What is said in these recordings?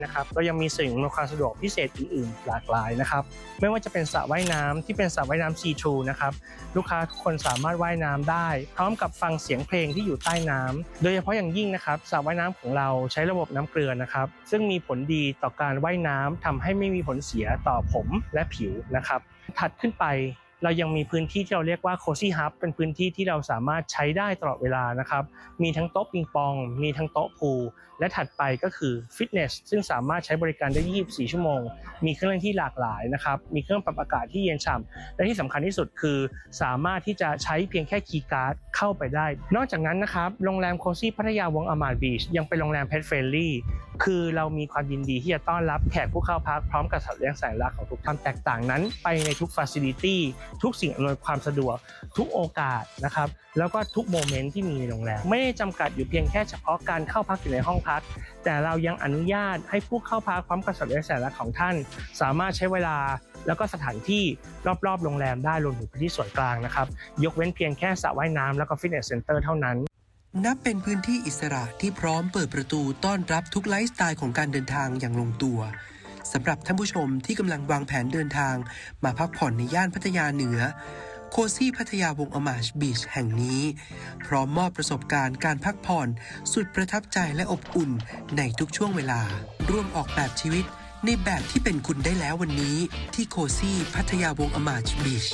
นะครับก็ยังมีสิ่งอำนวยความสะดวกพิเศษอื่นๆหลากหลายนะครับไม่ว่าจะเป็นสระว่ายน้ำที่เป็นสระว่ายน้ำซีทรูนะครับลูกค้าทุกคนสามารถว่ายน้ำได้พร้อมกับฟังเสียงเพลงที่อยู่ใต้น้ำโดยเฉพาะอย่างยิ่งนะครับสระว่ายน้ำของเราใช้ระบบน้ำเกลือนะครับซึ่งมีผลดีต่อการว่ายน้ำทำให้ไม่มีผลเสียต่อผมและผิวนะครับถัดขึ้นไปเรายังมีพื้นที่ที่เราเรียกว่า Cozy Hub เป็นพื้นที่ที่เราสามารถใช้ได้ตลอดเวลานะครับมีทั้งโต๊ะปิงปองมีทั้งโต๊ะพูลและถัดไปก็คือฟิตเนสซึ่งสามารถใช้บริการได้24ชั่วโมงมีเครื่องเล่นที่หลากหลายนะครับมีเครื่องปรับอากาศที่เย็นฉ่ำและที่สำคัญที่สุดคือสามารถที่จะใช้เพียงแค่คีย์การ์ดเข้าไปได้นอกจากนั้นนะครับโรงแรม Cozy พัทยาวงอามาดบีชยังเป็นโรงแรม Pet Friendly คือเรามีความยินดีที่จะต้อนรับแขกผู้เข้าพักพร้อมกับสัตว์เลี้ยงแสนรักของทุกท่านแตกต่างนั้นไปในทุกฟาซิลิตี้ทุกสิ่งอำนวยความสะดวกทุกโอกาสนะครับแล้วก็ทุกโมเมนต์ที่มีในโรงแรมไม่ได้จำกัดอยู่เพียงแค่เฉพาะการเข้าพักอยู่ในห้องพักแต่เรายังอนุญาตให้ผู้เข้าพักพร้อมกับสัตว์เลี้ยงแสนรักของท่านสามารถใช้เวลาแล้วก็สถานที่รอบๆโรงแรมได้รวมถึงพื้นที่ส่วนกลางนะครับยกเว้นเพียงแค่สระว่ายน้ำแล้วก็ฟิตเนสเซ็นเตอร์เท่านั้นนับเป็นพื้นที่อิสระที่พร้อมเปิดประตูต้อนรับทุกไลฟ์สไตล์ของการเดินทางอย่างลงตัวสำหรับท่านผู้ชมที่กำลังวางแผนเดินทางมาพักผ่อนในย่านพัทยาเหนือโคซี่พัทยาวงอามาชบีชแห่งนี้พร้อมมอบประสบการณ์การพักผ่อนสุดประทับใจและอบอุ่นในทุกช่วงเวลาร่วมออกแบบชีวิตในแบบที่เป็นคุณได้แล้ววันนี้ที่โคซี่พัทยาวงอามาชบีช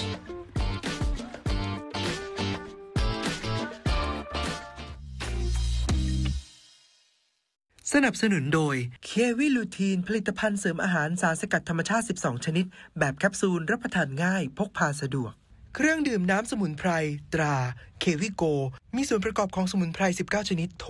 สนับสนุนโดยเควิลูทีนผลิตภัณฑ์เสริมอาหารสารสกัดธรรมชาติ12ชนิดแบบแคปซูลรับประทานง่ายพกพาสะดวกเครื่องดื่มน้ำสมุนไพรตราเควิโกมีส่วนประกอบของสมุนไพร19ชนิดโทร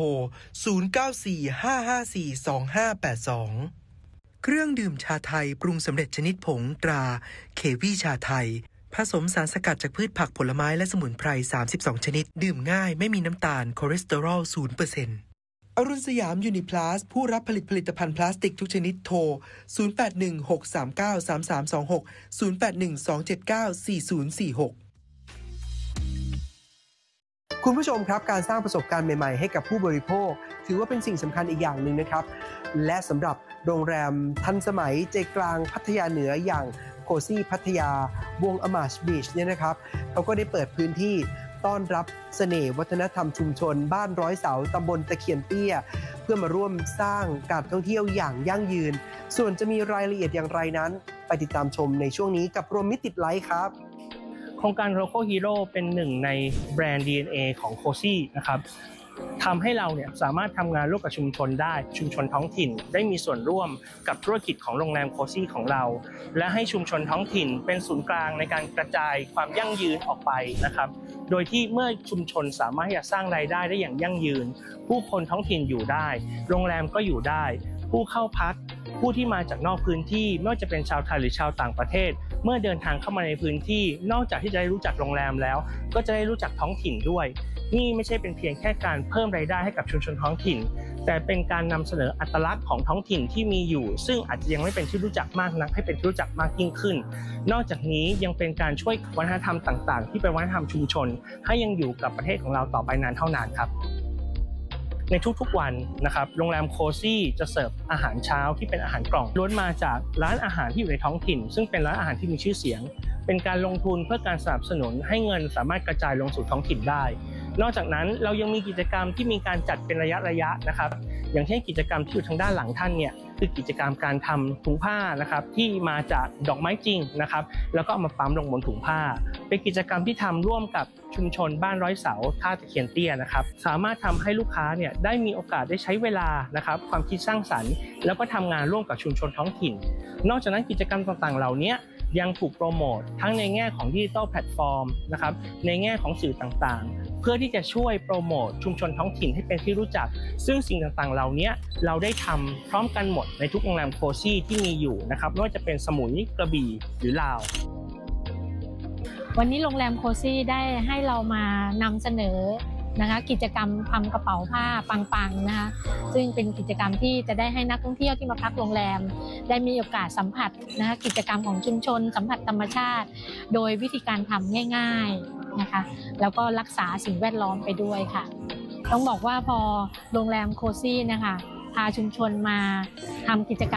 0945542582เครื่องดื่มชาไทยปรุงสำเร็จชนิดผงตราเควิชาไทยผสมสารสกัดจากพืชผักผลไม้และสมุนไพร32ชนิดดื่มง่ายไม่มีน้ำตาลคอเลสเตอรอล 0%อรุณสยามยูนิพลัสผู้รับผลิตภัณฑ์พลาสติกทุกชนิดโทร0816393326 0812794046คุณผู้ชมครับการสร้างประสบการณ์ใหม่ๆให้กับผู้บริโภคถือว่าเป็นสิ่งสำคัญอีกอย่างหนึ่งนะครับและสำหรับโรงแรมทันสมัยใจกลางพัทยาเหนืออย่างโคซี่พัทยาวงอามาชบีชเนี่ยนะครับเขาก็ได้เปิดพื้นที่ต้อนรับเสน่ห์วัฒนธรรมชุมชนบ้านร้อยเสาตำบลตะเคียนเตี้ยเพื่อมาร่วมสร้างการท่องเที่ยวอย่างยั่งยืนส่วนจะมีรายละเอียดอย่างไรนั้นไปติดตามชมในช่วงนี้กับรวมมิตรติดไลฟ์ครับโครงการ Local Hero เป็นหนึ่งในแบรนด์ DNA ของ Cozy นะครับทำให้เราเนี่ยสามารถทำงานร่วมกับชุมชนได้ชุมชนท้องถิ่นได้มีส่วนร่วมกับธุรกิจของโรงแรม Cozy ของเราและให้ชุมชนท้องถิ่นเป็นศูนย์กลางในการกระจายความยั่งยืนออกไปนะครับโดยที่เมื่อชุมชนสามารถที่จะสร้างรายได้ได้อย่างยั่งยืนผู้คนท้องถิ่นอยู่ได้โรงแรมก็อยู่ได้ผู้เข้าพักผู้ที่มาจากนอกพื้นที่ไม่ว่าจะเป็นชาวไทยหรือชาวต่างประเทศเมื่อเดินทางเข้ามาในพื้นที่นอกจากที่จะได้รู้จักโรงแรมแล้วก็จะได้รู้จักท้องถิ่นด้วยนี่ไม่ใช่เป็นเพียงแค่การเพิ่มรายได้ให้กับชุมชนท้องถิ่นแต่เป็นการนำเสนออัตลักษณ์ของท้องถิ่นที่มีอยู่ซึ่งอาจจะยังไม่เป็นที่รู้จักมากนักให้เป็นที่รู้จักมากยิ่งขึ้นนอกจากนี้ยังเป็นการช่วยวัฒนธรรมต่างๆที่เป็นวัฒนธรรมชุมชนให้ยังอยู่กับประเทศของเราต่อไปนานเท่านานครับในทุกๆวันนะครับโรงแรมโคซี่จะเสิร์ฟอาหารเช้าที่เป็นอาหารกล่องล้วนมาจากร้านอาหารที่อยู่ในท้องถิ่นซึ่งเป็นร้านอาหารที่มีชื่อเสียงเป็นการลงทุนเพื่อการสนับสนุนให้เงินสามารถกระจายลงสู่ท้องถิ่นได้นอกจากนั้นเรายังมีกิจกรรมที่มีการจัดเป็นระยะนะครับอย่างเช่นกิจกรรมที่อยู่ทางด้านหลังท่านเนี่ยคือกิจกรรมการทำถุงผ้านะครับที่มาจากดอกไม้จริงนะครับแล้วก็เอามาปั๊มลงบนถุงผ้าเป็นกิจกรรมที่ทำร่วมกับชุมชนบ้านร้อยเสาท่าตะเคียนเตี้ยนะครับสามารถทำให้ลูกค้าเนี่ยได้มีโอกาสได้ใช้เวลานะครับความคิดสร้างสรรค์แล้วก็ทำงานร่วมกับชุมชนท้องถิ่นนอกจากนั้นกิจกรรมต่างๆเหล่านี้ยังถูกโปรโมททั้งในแง่ของดิจิทัลแพลตฟอร์มนะครับในแง่ของสื่อต่างๆเพื่อที่จะช่วยโปรโมทชุมชนท้องถิ่นให้เป็นที่รู้จักซึ่งสิ่งต่างๆเหล่านี้เราได้ทำพร้อมกันหมดในทุกโรงแรมโคซี่ที่มีอยู่นะครับไม่ว่าจะเป็นสมุยกระบี่หรือลาววันนี้โรงแรมโคซี่ได้ให้เรามานำเสนอนะคะกิจกรรมทำกระเป๋าผ้าปังๆนะคะซึ่งเป็นกิจกรรมที่จะได้ให้นักท่องเที่ยวที่มาพักโรงแรมได้มีโอกาสสัมผัสนะคะกิจกรรมของชุมชนสัมผัสธรรมชาติโดยวิธีการทำง่ายๆนะคะแล้วก็รักษาสิ่งแวดล้อมไปด้วยค่ะต้องบอกว่าพอโรงแรมโคซี่นะคะพาชุมชนมาทำกิจกรรม